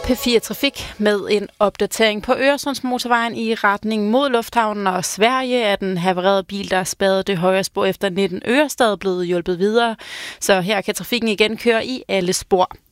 P4 Trafik med en opdatering på Øresundsmotorvejen i retning mod Lufthavnen og Sverige er den havarerede bil, der spærrede det højre spor efter 19 Ørestad, blevet hjulpet videre. Så her kan trafikken igen køre i alle spor.